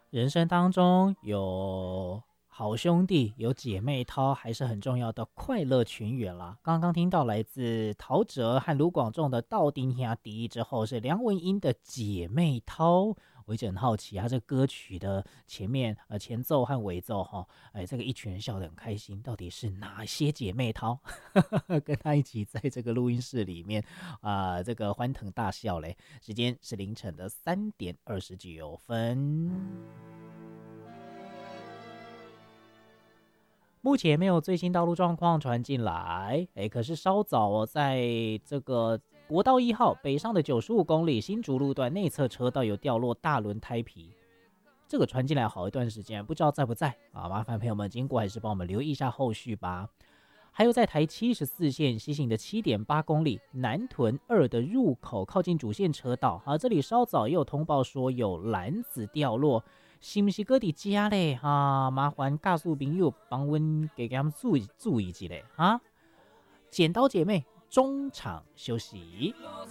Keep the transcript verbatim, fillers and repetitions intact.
人生当中有好兄弟，有姐妹淘，还是很重要的快乐群员啦。刚刚听到来自陶喆和卢广仲的《到底兄弟》之后，是梁文音的《姐妹淘》。我一直很好奇啊，这歌曲的前面呃前奏和尾奏哈，哎，这个一群人笑得很开心，到底是哪些姐妹淘跟他一起在这个录音室里面啊、呃，这个欢腾大笑嘞？时间是凌晨的三点二十九分。目前没有最新道路状况传进来，哎，可是稍早哦，在这个国道一号北上的九十五公里新竹路段内侧车道有掉落大轮胎皮，这个传进来好一段时间，不知道在不在啊？麻烦朋友们经过还是帮我们留意一下后续吧。还有在台七十四线西行的 七点八公里南屯二的入口靠近主线车道啊，这里稍早也有通报说有篮子掉落。是不是搁伫家咧？哈、啊，麻烦告诉朋友帮阮给他们注意注意一下啊！剪刀姐妹中场休息。